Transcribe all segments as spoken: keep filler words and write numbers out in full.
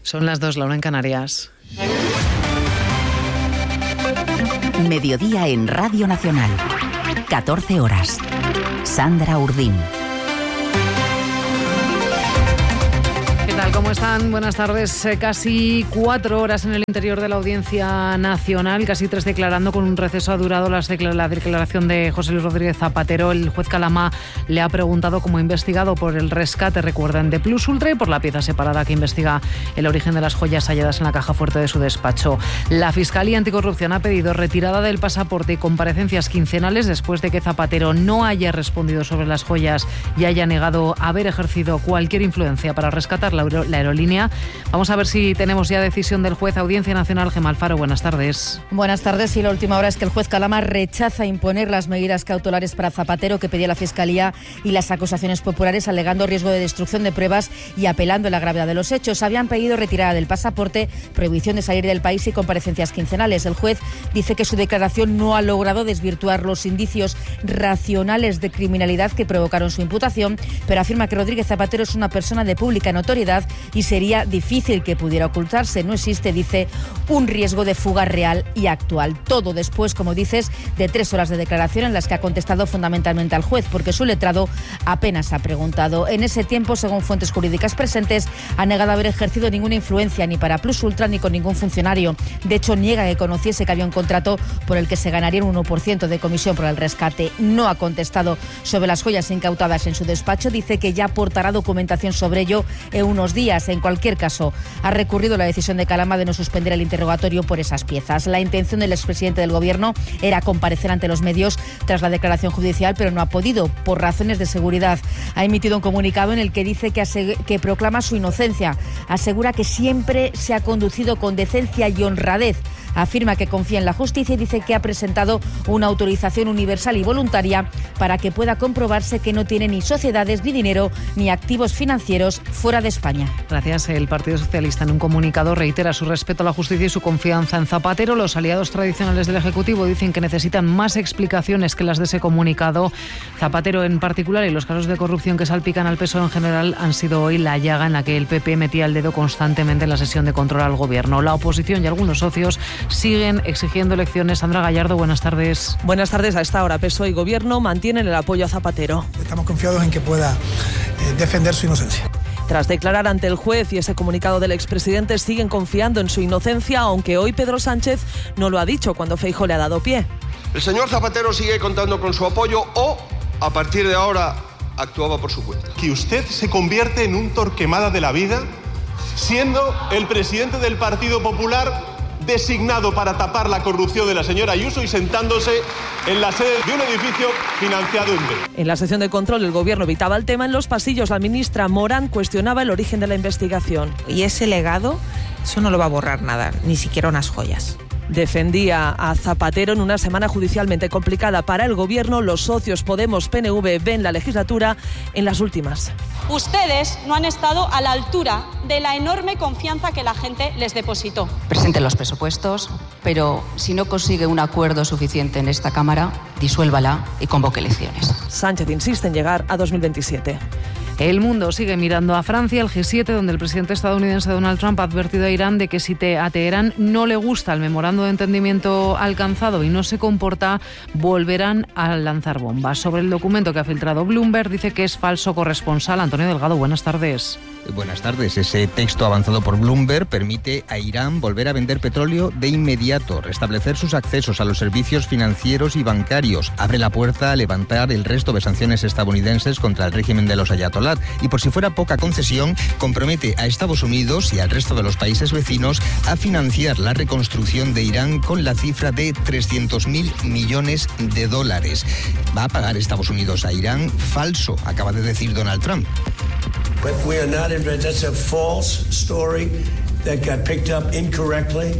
Son las dos, la una en Canarias. Mediodía en Radio Nacional. catorce horas. Sandra Urdín. ¿Qué tal? ¿Cómo están? Buenas tardes. Eh, casi cuatro horas en el interior de la Audiencia Nacional, casi tres declarando. Con un receso ha durado las declar- la declaración de José Luis Rodríguez Zapatero. El juez Calama le ha preguntado como investigado por el rescate, recuerdan, de Plus Ultra y por la pieza separada que investiga el origen de las joyas halladas en la caja fuerte de su despacho. La Fiscalía Anticorrupción ha pedido retirada del pasaporte y comparecencias quincenales después de que Zapatero no haya respondido sobre las joyas y haya negado haber ejercido cualquier influencia para rescatar la la aerolínea. Vamos a ver si tenemos ya decisión del juez. Audiencia Nacional. Gemma Alfaro, buenas tardes. Buenas tardes. Y la última hora es que el juez Calama rechaza imponer las medidas cautelares para Zapatero que pedía la Fiscalía y las acusaciones populares, alegando riesgo de destrucción de pruebas y apelando a la gravedad de los hechos. Habían pedido retirada del pasaporte, prohibición de salir del país y comparecencias quincenales. El juez dice que su declaración no ha logrado desvirtuar los indicios racionales de criminalidad que provocaron su imputación, pero afirma que Rodríguez Zapatero es una persona de pública notoriedad y sería difícil que pudiera ocultarse. No existe, dice, un riesgo de fuga real y actual. Todo después, como dices, de tres horas de declaración en las que ha contestado fundamentalmente al juez, porque su letrado apenas ha preguntado. En ese tiempo, según fuentes jurídicas presentes, ha negado haber ejercido ninguna influencia ni para Plus Ultra ni con ningún funcionario. De hecho, niega que conociese que había un contrato por el que se ganaría un uno por ciento de comisión por el rescate. No ha contestado sobre las joyas incautadas en su despacho. Dice que ya aportará documentación sobre ello en unos días. En cualquier caso, ha recurrido la decisión de Calama de no suspender el interrogatorio por esas piezas. La intención del expresidente del Gobierno era comparecer ante los medios tras la declaración judicial, pero no ha podido por razones de seguridad. Ha emitido un comunicado en el que dice que, aseg- que proclama su inocencia. Asegura que siempre se ha conducido con decencia y honradez. Afirma que confía en la justicia y dice que ha presentado una autorización universal y voluntaria para que pueda comprobarse que no tiene ni sociedades, ni dinero, ni activos financieros fuera de España. Gracias. El Partido Socialista en un comunicado reitera su respeto a la justicia y su confianza en Zapatero. Los aliados tradicionales del Ejecutivo dicen que necesitan más explicaciones que las de ese comunicado. Zapatero en particular y los casos de corrupción que salpican al P S O E en general han sido hoy la llaga en la que el P P metía el dedo constantemente en la sesión de control al Gobierno. La oposición y algunos socios siguen exigiendo elecciones. Sandra Gallardo, buenas tardes. Buenas tardes. A esta hora P S O E y Gobierno mantienen el apoyo a Zapatero. Estamos confiados en que pueda eh, defender su inocencia. Tras declarar ante el juez y ese comunicado del expresidente, siguen confiando en su inocencia, aunque hoy Pedro Sánchez no lo ha dicho cuando Feijóo le ha dado pie. El señor Zapatero sigue contando con su apoyo o, a partir de ahora, actuaba por su cuenta. Que usted se convierte en un Torquemada de la vida, siendo el presidente del Partido Popular designado para tapar la corrupción de la señora Ayuso y sentándose en la sede de un edificio financiado en B. En la sesión de control el Gobierno evitaba el tema. En los pasillos la ministra Morán cuestionaba el origen de la investigación. Y ese legado, eso no lo va a borrar nada, ni siquiera unas joyas. Defendía a Zapatero en una semana judicialmente complicada para el Gobierno. Los socios Podemos P N V ven la legislatura en las últimas. Ustedes no han estado a la altura de la enorme confianza que la gente les depositó. Presente los presupuestos, pero si no consigue un acuerdo suficiente en esta Cámara, disuélvala y convoque elecciones. Sánchez insiste en llegar a dos mil veintisiete. El mundo sigue mirando a Francia, el G siete, donde el presidente estadounidense Donald Trump ha advertido a Irán de que si te, a Teherán no le gusta el memorando de entendimiento alcanzado y no se comporta, volverán a lanzar bombas. Sobre el documento que ha filtrado Bloomberg, dice que es falso. Corresponsal Antonio Delgado, buenas tardes. Buenas tardes. Ese texto avanzado por Bloomberg permite a Irán volver a vender petróleo de inmediato, restablecer sus accesos a los servicios financieros y bancarios, abre la puerta a levantar el resto de sanciones estadounidenses contra el régimen de los ayatolá y, por si fuera poca concesión, compromete a Estados Unidos y al resto de los países vecinos a financiar la reconstrucción de Irán con la cifra de trescientos mil millones de dólares. ¿Va a pagar Estados Unidos a Irán? Falso, acaba de decir Donald Trump. But we are not in, that's a false story that got picked up incorrectly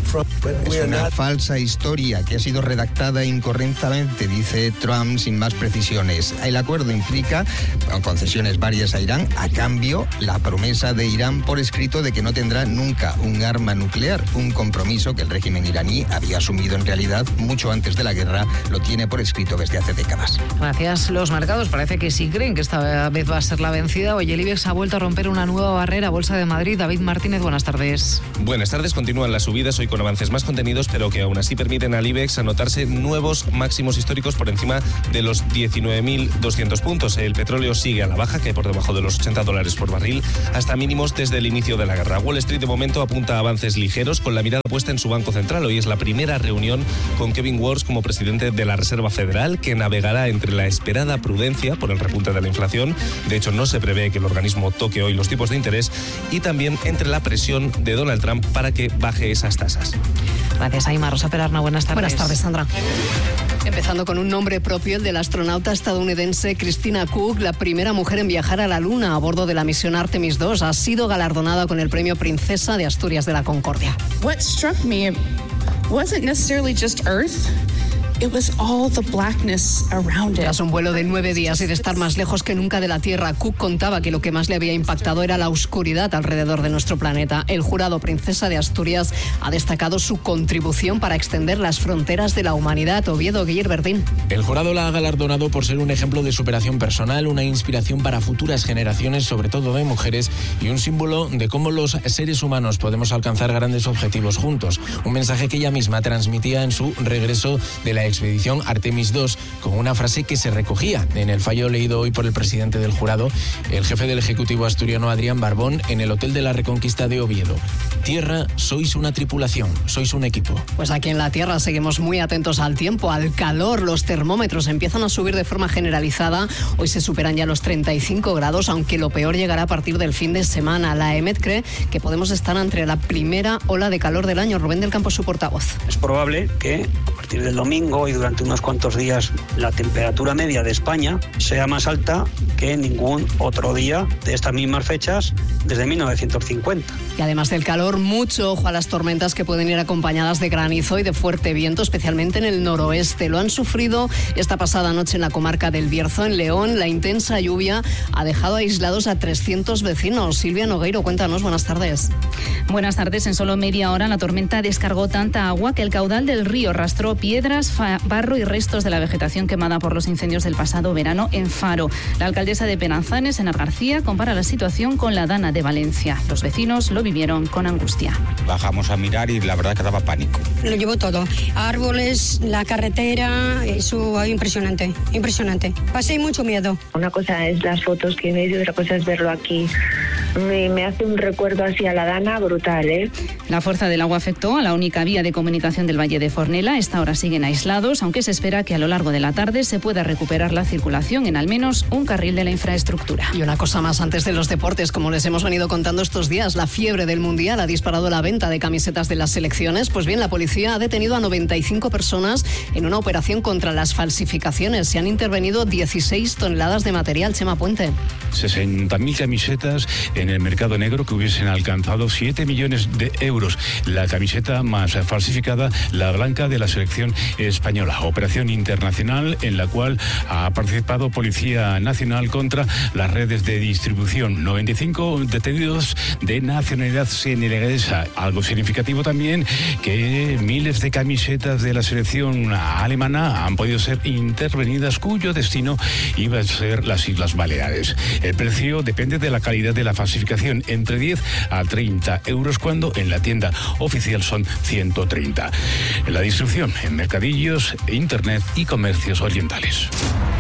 Es una falsa historia que ha sido redactada incorrectamente, dice Trump sin más precisiones. El acuerdo implica concesiones varias a Irán, a cambio la promesa de Irán por escrito de que no tendrá nunca un arma nuclear, un compromiso que el régimen iraní había asumido en realidad mucho antes de la guerra, lo tiene por escrito desde hace décadas. Gracias. Los mercados parece que sí creen que esta vez va a ser la vencida. Hoy el IBEX ha vuelto a romper una nueva barrera. Bolsa de Madrid. David Martínez, buenas tardes. Buenas tardes. Continúan las subidas hoy con avances más contenidos, pero que aún así permiten al IBEX anotarse nuevos máximos históricos por encima de los diecinueve mil doscientos puntos. El petróleo sigue a la baja, que por debajo de los ochenta dólares por barril, hasta mínimos desde el inicio de la guerra. Wall Street de momento apunta a avances ligeros, con la mirada puesta en su Banco Central. Hoy es la primera reunión con Kevin Warsh como presidente de la Reserva Federal, que navegará entre la esperada prudencia por el repunte de la inflación. De hecho, no se prevé que el organismo toque hoy los tipos de interés, y también entre la presión de Donald Trump para que baje esas tasas. Gracias, Aima. Rosa Perarna, buenas tardes. Buenas tardes, Sandra. Empezando con un nombre propio, el del astronauta estadounidense Christina Koch, la primera mujer en viajar a la Luna a bordo de la misión Artemis dos, ha sido galardonada con el premio Princesa de Asturias de la Concordia. What struck me wasn't necessarily just Earth. It was all the blackness around it. Tras un vuelo de nueve días y de estar más lejos que nunca de la Tierra, Cook contaba que lo que más le había impactado era la oscuridad alrededor de nuestro planeta. El jurado Princesa de Asturias ha destacado su contribución para extender las fronteras de la humanidad. Oviedo, Guillermo Verdín. El jurado la ha galardonado por ser un ejemplo de superación personal, una inspiración para futuras generaciones, sobre todo de mujeres, y un símbolo de cómo los seres humanos podemos alcanzar grandes objetivos juntos. Un mensaje que ella misma transmitía en su regreso de la expedición Artemis dos, con una frase que se recogía en el fallo leído hoy por el presidente del jurado, el jefe del Ejecutivo asturiano Adrián Barbón, en el Hotel de la Reconquista de Oviedo. Tierra, sois una tripulación, sois un equipo. Pues aquí en la Tierra seguimos muy atentos al tiempo, al calor. Los termómetros empiezan a subir de forma generalizada. Hoy se superan ya los treinta y cinco grados, aunque lo peor llegará a partir del fin de semana. La E M E T cree que podemos estar ante la primera ola de calor del año. Rubén del Campo, su portavoz. Es probable que a partir del domingo y durante unos cuantos días la temperatura media de España sea más alta que ningún otro día de estas mismas fechas desde mil novecientos cincuenta. Y además del calor, mucho ojo a las tormentas que pueden ir acompañadas de granizo y de fuerte viento, especialmente en el noroeste. Lo han sufrido esta pasada noche en la comarca del Bierzo, en León. La intensa lluvia ha dejado aislados a trescientos vecinos. Silvia Nogueiro, cuéntanos, buenas tardes. Buenas tardes. En solo media hora la tormenta descargó tanta agua que el caudal del río arrastró piedras, barro y restos de la vegetación quemada por los incendios del pasado verano en Faro. La alcaldesa de Penanzanes, Enar García, compara la situación con la Dana de Valencia. Los vecinos lo vivieron con angustia. Bajamos a mirar y la verdad que daba pánico. Lo llevó todo. Árboles, la carretera, eso impresionante, impresionante. Pasé mucho miedo. Una cosa es las fotos que ves y otra cosa es verlo aquí. Me, me hace un recuerdo así a la Dana brutal, ¿eh? La fuerza del agua afectó a la única vía de comunicación del Valle de Fornela. Esta hora siguen aislados, aunque se espera que a lo largo de la tarde se pueda recuperar la circulación en al menos un carril de la infraestructura. Y una cosa más antes de los deportes, como les hemos venido contando estos días, la fiebre del Mundial ha disparado la venta de camisetas de las selecciones. Pues bien, la policía ha detenido a noventa y cinco personas en una operación contra las falsificaciones. Se han intervenido dieciséis toneladas de material. Chema Puente. sesenta mil camisetas en el mercado negro que hubiesen alcanzado siete millones de euros. La camiseta más falsificada, la blanca de la selección española. Operación internacional en la cual ha participado Policía Nacional contra las redes de distribución. noventa y cinco detenidos de nacionalidad senegalesa. Algo significativo también que miles de camisetas de la selección alemana han podido ser intervenidas, cuyo destino iba a ser las Islas Baleares. El precio depende de la calidad de la falsificación, entre diez a treinta euros, cuando en la tienda oficial son ciento treinta. La distribución en mercadillos, internet y comercios orientales.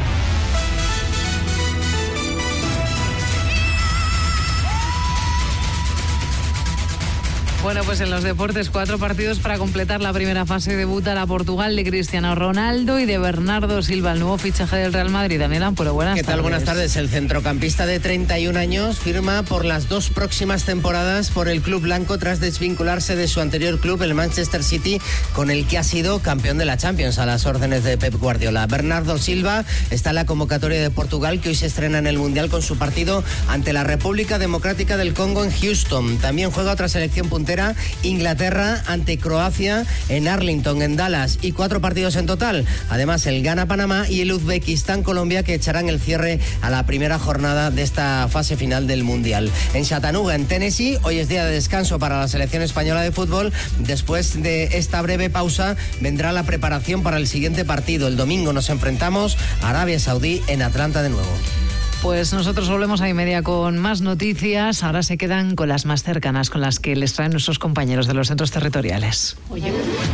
Bueno, pues en los deportes, cuatro partidos para completar la primera fase. Debuta la Portugal de Cristiano Ronaldo y de Bernardo Silva, el nuevo fichaje del Real Madrid. Daniel Ampuero, buenas tardes. ¿Qué tal? Buenas tardes. El centrocampista de treinta y un años firma por las dos próximas temporadas por el club blanco tras desvincularse de su anterior club, el Manchester City, con el que ha sido campeón de la Champions a las órdenes de Pep Guardiola. Bernardo Silva está en la convocatoria de Portugal, que hoy se estrena en el Mundial con su partido ante la República Democrática del Congo en Houston. También juega otra selección puntera espera Inglaterra ante Croacia en Arlington, en Dallas, y cuatro partidos en total. Además, el Ghana-Panamá y el Uzbekistán-Colombia, que echarán el cierre a la primera jornada de esta fase final del Mundial. En Chattanooga, en Tennessee, hoy es día de descanso para la selección española de fútbol. Después de esta breve pausa vendrá la preparación para el siguiente partido. El domingo nos enfrentamos a Arabia Saudí en Atlanta de nuevo. Pues nosotros volvemos a y media con más noticias. Ahora se quedan con las más cercanas, con las que les traen nuestros compañeros de los centros territoriales. Oye.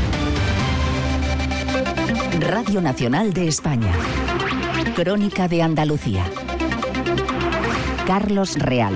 Radio Nacional de España. Crónica de Andalucía. Carlos Real.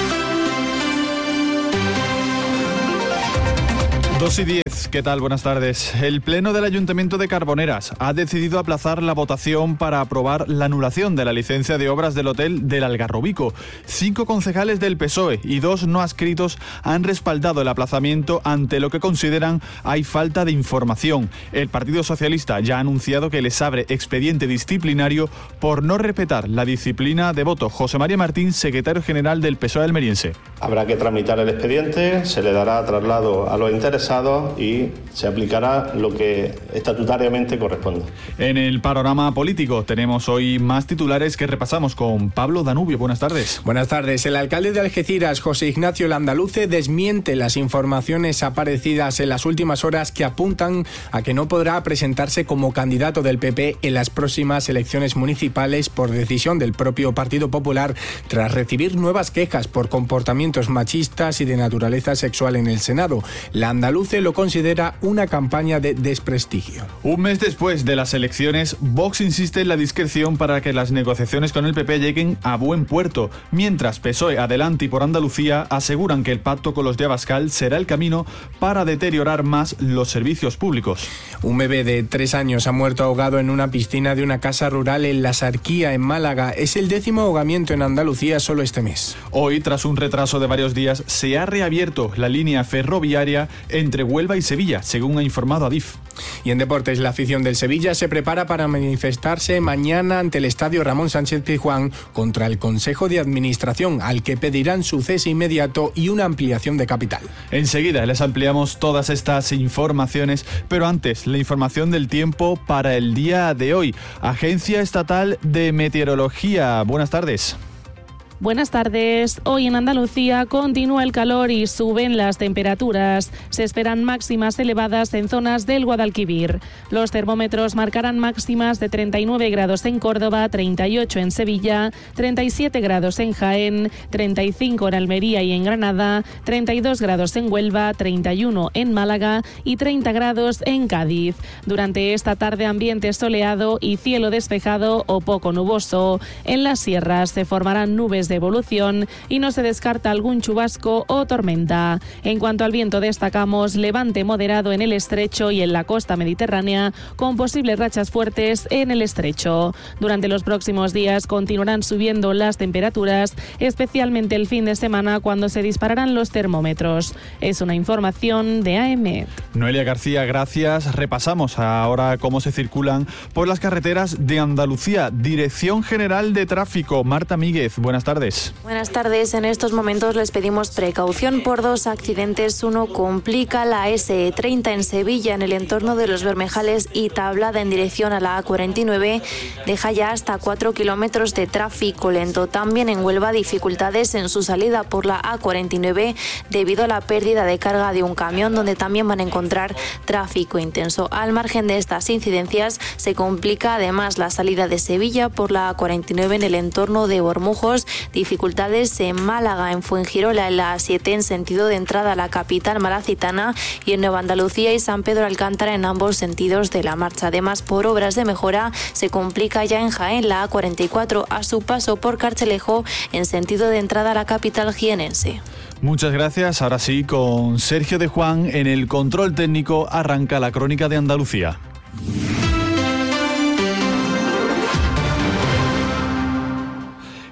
dos y diez, ¿qué tal? Buenas tardes. El Pleno del Ayuntamiento de Carboneras ha decidido aplazar la votación para aprobar la anulación de la licencia de obras del hotel del Algarrobico. Cinco concejales del P S O E y dos no adscritos han respaldado el aplazamiento ante lo que consideran hay falta de información. El Partido Socialista ya ha anunciado que les abre expediente disciplinario por no respetar la disciplina de voto. José María Martín, secretario general del P S O E almeriense. Habrá que tramitar el expediente, se le dará traslado a los interesados y se aplicará lo que estatutariamente corresponde. En el panorama político tenemos hoy más titulares que repasamos con Pablo Danubio. Buenas tardes. Buenas tardes. El alcalde de Algeciras, José Ignacio Landaluce, desmiente las informaciones aparecidas en las últimas horas que apuntan a que no podrá presentarse como candidato del P P en las próximas elecciones municipales por decisión del propio Partido Popular, tras recibir nuevas quejas por comportamientos machistas y de naturaleza sexual en el Senado. Landaluce lo considera una campaña de desprestigio. Un mes después de las elecciones, Vox insiste en la discreción para que las negociaciones con el P P lleguen a buen puerto, mientras P S O E, Adelante y Por Andalucía aseguran que el pacto con los de Abascal será el camino para deteriorar más los servicios públicos. Un bebé de tres años ha muerto ahogado en una piscina de una casa rural en La Sarquía, en Málaga. Es el décimo ahogamiento en Andalucía solo este mes. Hoy, tras un retraso de varios días, se ha reabierto la línea ferroviaria entre Huelva y Sevilla, según ha informado Adif. Y en deportes, la afición del Sevilla se prepara para manifestarse mañana ante el estadio Ramón Sánchez Pizjuán contra el Consejo de Administración, al que pedirán su cese inmediato y una ampliación de capital. Enseguida les ampliamos todas estas informaciones, pero antes, la información del tiempo para el día de hoy. Agencia Estatal de Meteorología, buenas tardes. Buenas tardes. Hoy en Andalucía continúa el calor y suben las temperaturas. Se esperan máximas elevadas en zonas del Guadalquivir. Los termómetros marcarán máximas de treinta y nueve grados en Córdoba, treinta y ocho en Sevilla, treinta y siete grados en Jaén, treinta y cinco en Almería y en Granada, treinta y dos grados en Huelva, treinta y uno en Málaga y treinta grados en Cádiz. Durante esta tarde, ambiente soleado y cielo despejado o poco nuboso. En las sierras se formarán nubes de evolución y no se descarta algún chubasco o tormenta. En cuanto al viento, destacamos levante moderado en el estrecho y en la costa mediterránea, con posibles rachas fuertes en el estrecho. Durante los próximos días continuarán subiendo las temperaturas, especialmente el fin de semana, cuando se dispararán los termómetros. Es una información de A M. Noelia García, gracias. Repasamos ahora cómo se circulan por las carreteras de Andalucía. Dirección General de Tráfico, Marta Míguez, buenas tardes. Buenas tardes. En estos momentos les pedimos precaución por dos accidentes. Uno complica la ese treinta en Sevilla, en el entorno de Los Bermejales y Tablada, en dirección a la A cuarenta y nueve. Deja ya hasta cuatro kilómetros de tráfico lento. También en Huelva, dificultades en su salida por la A cuarenta y nueve debido a la pérdida de carga de un camión, donde también van a encontrar tráfico intenso. Al margen de estas incidencias, se complica además la salida de Sevilla por la A cuarenta y nueve en el entorno de Bormujos. Dificultades en Málaga, en Fuengirola, en la A siete en sentido de entrada a la capital malacitana, y en Nueva Andalucía y San Pedro Alcántara en ambos sentidos de la marcha. Además, por obras de mejora, se complica ya en Jaén la A cuarenta y cuatro a su paso por Carchelejo en sentido de entrada a la capital jienense. Muchas gracias. Ahora sí, con Sergio de Juan en el control técnico, arranca la crónica de Andalucía.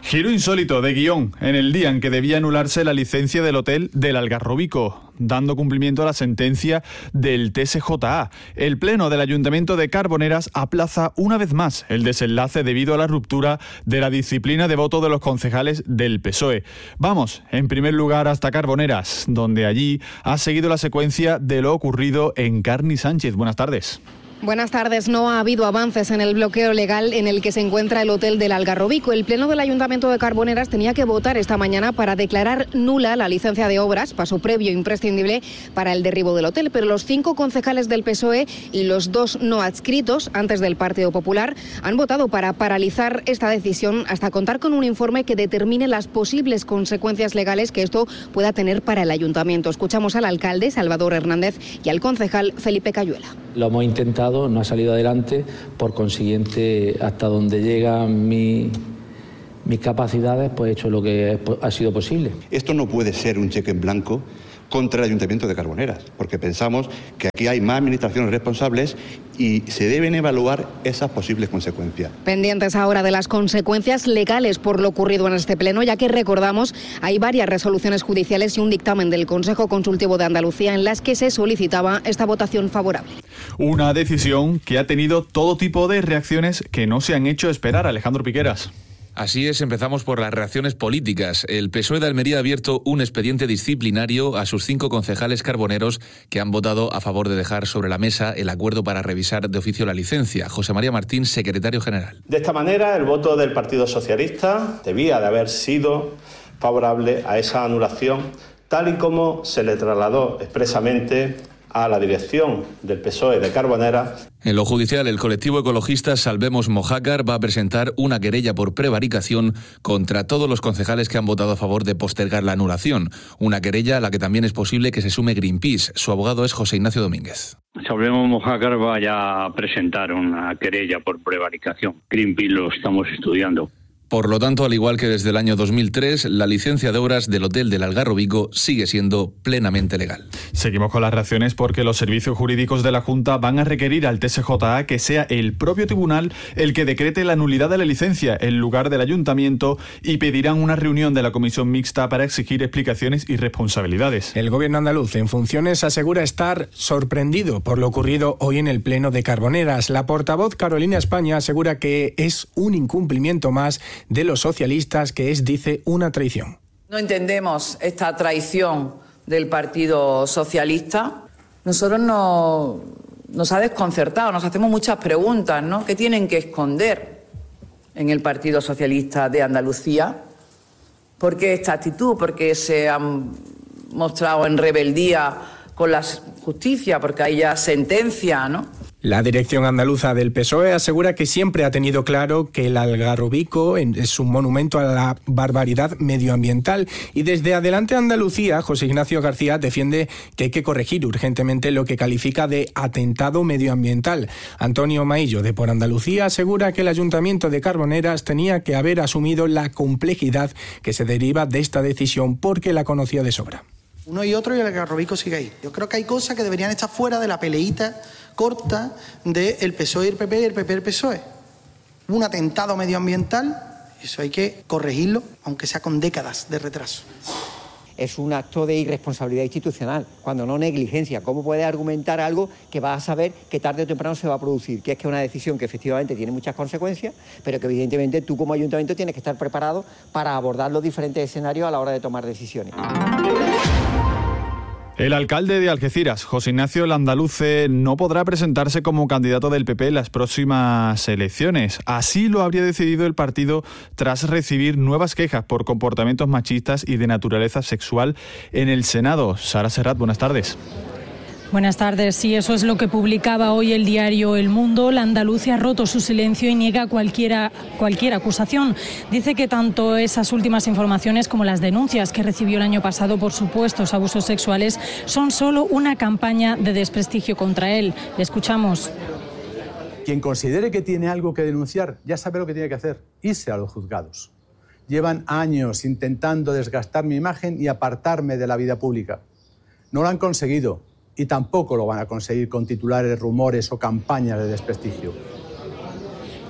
Giro insólito de guión en el día en que debía anularse la licencia del hotel del Algarrobico, dando cumplimiento a la sentencia del T S J A. El Pleno del Ayuntamiento de Carboneras aplaza una vez más el desenlace debido a la ruptura de la disciplina de voto de los concejales del P S O E. Vamos, en primer lugar, hasta Carboneras, donde allí ha seguido la secuencia de lo ocurrido en Carni Sánchez. Buenas tardes. Buenas tardes. No ha habido avances en el bloqueo legal en el que se encuentra el hotel del Algarrobico. El Pleno del Ayuntamiento de Carboneras tenía que votar esta mañana para declarar nula la licencia de obras, paso previo imprescindible para el derribo del hotel. Pero los cinco concejales del P S O E y los dos no adscritos, antes del Partido Popular, han votado para paralizar esta decisión hasta contar con un informe que determine las posibles consecuencias legales que esto pueda tener para el Ayuntamiento. Escuchamos al alcalde, Salvador Hernández, y al concejal, Felipe Cayuela. Lo hemos intentado, no ha salido adelante, por consiguiente, hasta donde llegan mi, mis capacidades, pues he hecho lo que ha sido posible. Esto no puede ser un cheque en blanco contra el Ayuntamiento de Carboneras, porque pensamos que aquí hay más administraciones responsables y se deben evaluar esas posibles consecuencias. Pendientes ahora de las consecuencias legales por lo ocurrido en este pleno, ya que recordamos hay varias resoluciones judiciales y un dictamen del Consejo Consultivo de Andalucía en las que se solicitaba esta votación favorable. Una decisión que ha tenido todo tipo de reacciones que no se han hecho esperar. Alejandro Piqueras. Así es, empezamos por las reacciones políticas. El P S O E de Almería ha abierto un expediente disciplinario a sus cinco concejales carboneros que han votado a favor de dejar sobre la mesa el acuerdo para revisar de oficio la licencia. José María Martín, secretario general. De esta manera, el voto del Partido Socialista debía de haber sido favorable a esa anulación, tal y como se le trasladó expresamente a la dirección del P S O E de Carboneras. En lo judicial, el colectivo ecologista Salvemos Mojácar va a presentar una querella por prevaricación contra todos los concejales que han votado a favor de postergar la anulación. Una querella a la que también es posible que se sume Greenpeace. Su abogado es José Ignacio Domínguez. Salvemos Mojácar vaya a presentar una querella por prevaricación. Greenpeace lo estamos estudiando. Por lo tanto, al igual que desde el año dos mil tres, la licencia de obras del Hotel del Algarrobico sigue siendo plenamente legal. Seguimos con las reacciones porque los servicios jurídicos de la Junta van a requerir al T S J A que sea el propio tribunal el que decrete la nulidad de la licencia en lugar del Ayuntamiento y pedirán una reunión de la comisión mixta para exigir explicaciones y responsabilidades. El gobierno andaluz en funciones asegura estar sorprendido por lo ocurrido hoy en el Pleno de Carboneras. La portavoz Carolina España asegura que es un incumplimiento más de los socialistas, que es, dice, una traición. No entendemos esta traición del Partido Socialista. Nosotros no, nos ha desconcertado, nos hacemos muchas preguntas, ¿no? ¿Qué tienen que esconder en el Partido Socialista de Andalucía? ¿Por qué esta actitud? ¿Por qué se han mostrado en rebeldía con la justicia? Porque hay ya sentencia, ¿no? La dirección andaluza del P S O E asegura que siempre ha tenido claro que el Algarrobico es un monumento a la barbaridad medioambiental y desde Adelante Andalucía, José Ignacio García defiende que hay que corregir urgentemente lo que califica de atentado medioambiental. Antonio Maillo, de Por Andalucía, asegura que el Ayuntamiento de Carboneras tenía que haber asumido la complejidad que se deriva de esta decisión porque la conocía de sobra. Uno y otro y el Algarrobico sigue ahí. Yo creo que hay cosas que deberían estar fuera de la peleita corta del P S O E y el P P y el P P y el P S O E. Un atentado medioambiental, eso hay que corregirlo, aunque sea con décadas de retraso. Es un acto de irresponsabilidad institucional, cuando no negligencia. ¿Cómo puedes argumentar algo que vas a saber que tarde o temprano se va a producir? Que es que es una decisión que efectivamente tiene muchas consecuencias, pero que evidentemente tú como ayuntamiento tienes que estar preparado para abordar los diferentes escenarios a la hora de tomar decisiones. El alcalde de Algeciras, José Ignacio Landaluce, no podrá presentarse como candidato del P P en las próximas elecciones. Así lo habría decidido el partido tras recibir nuevas quejas por comportamientos machistas y de naturaleza sexual en el Senado. Sara Serrat, buenas tardes. Buenas tardes. Sí, eso es lo que publicaba hoy el diario El Mundo. La andaluza ha roto su silencio y niega cualquiera, cualquier acusación. Dice que tanto esas últimas informaciones como las denuncias que recibió el año pasado por supuestos abusos sexuales son solo una campaña de desprestigio contra él. Le escuchamos. Quien considere que tiene algo que denunciar ya sabe lo que tiene que hacer, irse a los juzgados. Llevan años intentando desgastar mi imagen y apartarme de la vida pública. No lo han conseguido. Y tampoco lo van a conseguir con titulares, rumores o campañas de desprestigio.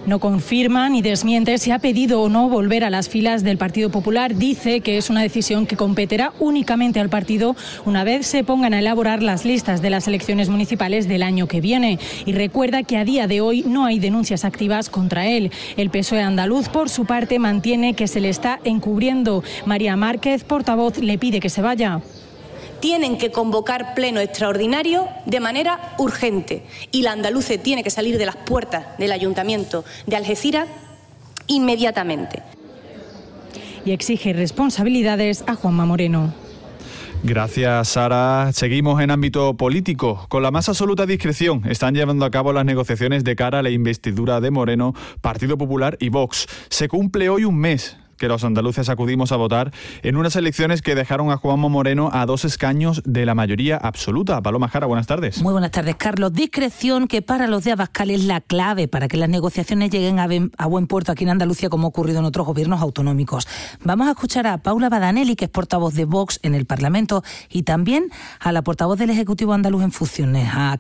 No confirma ni desmiente si ha pedido o no volver a las filas del Partido Popular. Dice que es una decisión que competirá únicamente al partido una vez se pongan a elaborar las listas de las elecciones municipales del año que viene. Y recuerda que a día de hoy no hay denuncias activas contra él. El P S O E andaluz, por su parte, mantiene que se le está encubriendo. María Márquez, portavoz, le pide que se vaya. Tienen que convocar pleno extraordinario de manera urgente y la andaluce tiene que salir de las puertas del Ayuntamiento de Algeciras inmediatamente. Y exige responsabilidades a Juanma Moreno. Gracias, Sara. Seguimos en ámbito político. Con la más absoluta discreción están llevando a cabo las negociaciones de cara a la investidura de Moreno, Partido Popular y Vox. Se cumple hoy un mes que los andaluces acudimos a votar en unas elecciones que dejaron a Juanma Moreno a dos escaños de la mayoría absoluta. Paloma Jara, buenas tardes. Muy buenas tardes, Carlos. Discreción que para los de Abascal es la clave para que las negociaciones lleguen a, ben, a buen puerto aquí en Andalucía, como ha ocurrido en otros gobiernos autonómicos. Vamos a escuchar a Paula Badanelli, que es portavoz de Vox en el Parlamento, y también a la portavoz del Ejecutivo andaluz en funciones, a